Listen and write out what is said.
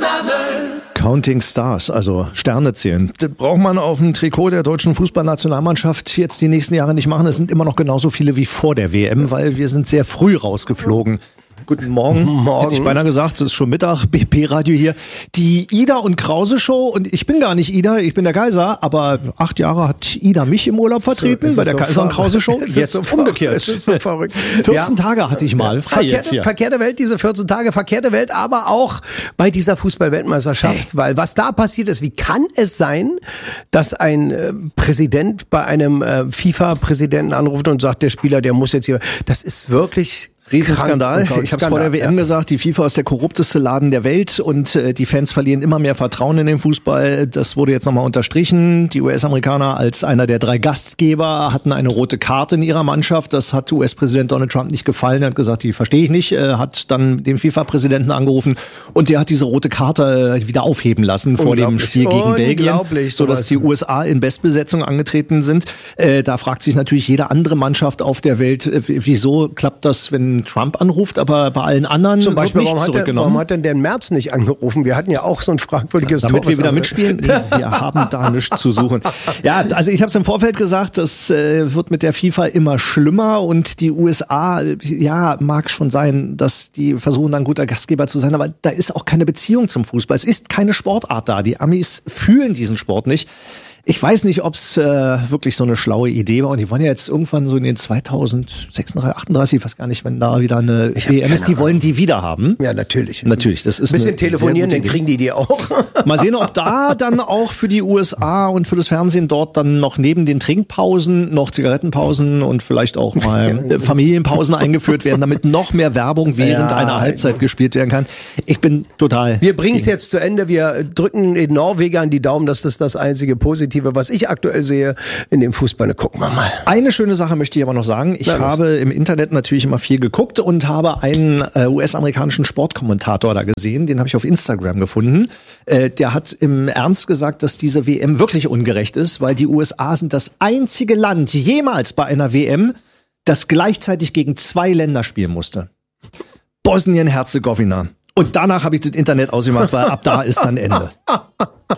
Counting Stars, also Sterne zählen. Das braucht man auf dem Trikot der deutschen Fußballnationalmannschaft jetzt die nächsten Jahre nicht machen. Es sind immer noch genauso viele wie vor der WM, weil wir sind sehr früh rausgeflogen. Guten Morgen. Hätte ich beinahe gesagt, es ist schon Mittag, BP-Radio hier. Die Ida und Krause Show, und ich bin gar nicht Ida, ich bin der Kaiser, aber 8 Jahre hat Ida mich im Urlaub vertreten bei der Kaiser und Krause Show. Jetzt so umgekehrt. Es ist so verrückt. 14 Tage hatte ich mal frei jetzt hier. Verkehrte Welt, diese 14 Tage, verkehrte Welt, aber auch bei dieser Fußball-Weltmeisterschaft, weil was da passiert ist, wie kann es sein, dass ein Präsident bei einem FIFA-Präsidenten anruft und sagt, der Spieler, der muss jetzt hier, das ist wirklich Riesenskandal. Ich habe es vor der WM gesagt, die FIFA ist der korrupteste Laden der Welt und die Fans verlieren immer mehr Vertrauen in den Fußball. Das wurde jetzt nochmal unterstrichen. Die US-Amerikaner als einer der 3 Gastgeber hatten eine rote Karte in ihrer Mannschaft. Das hat US-Präsident Donald Trump nicht gefallen. Er hat gesagt, die verstehe ich nicht. Hat dann den FIFA-Präsidenten angerufen und der hat diese rote Karte wieder aufheben lassen vor dem Spiel gegen Belgien, sodass die USA in Bestbesetzung angetreten sind. Da fragt sich natürlich jede andere Mannschaft auf der Welt, wieso klappt das, wenn Trump anruft, aber bei allen anderen zum Beispiel, wird nicht zurückgenommen. Warum hat denn der März nicht angerufen? Wir hatten ja auch so ein fragwürdiges Damit Tor. Wir wieder mitspielen? Nee, wir haben da nichts zu suchen. Ja, also ich habe es im Vorfeld gesagt, das wird mit der FIFA immer schlimmer und die USA, ja, mag schon sein, dass die versuchen, dann guter Gastgeber zu sein, aber da ist auch keine Beziehung zum Fußball. Es ist keine Sportart da. Die Amis fühlen diesen Sport nicht. Ich weiß nicht, ob es wirklich so eine schlaue Idee war. Und die wollen ja jetzt irgendwann so in den 2036, 38, ich weiß gar nicht, wenn da wieder eine WM ist, die wollen die wieder haben. Ja, natürlich. Natürlich, das ist ein bisschen telefonieren, dann kriegen die auch. Mal sehen, ob da dann auch für die USA und für das Fernsehen dort dann noch neben den Trinkpausen noch Zigarettenpausen und vielleicht auch mal Familienpausen eingeführt werden, damit noch mehr Werbung während einer Halbzeit gespielt werden kann. Ich bin total... Wir bringen es jetzt zu Ende. Wir drücken den Norwegern die Daumen, dass das einzige Positive, was ich aktuell sehe in dem Fußball. Gucken wir mal. Eine schöne Sache möchte ich aber noch sagen. Ich habe im Internet natürlich immer viel geguckt und habe einen US-amerikanischen Sportkommentator da gesehen. Den habe ich auf Instagram gefunden. Der hat im Ernst gesagt, dass diese WM wirklich ungerecht ist, weil die USA sind das einzige Land jemals bei einer WM, das gleichzeitig gegen 2 Länder spielen musste. Bosnien-Herzegowina. Und danach habe ich das Internet ausgemacht, weil ab da ist dann Ende.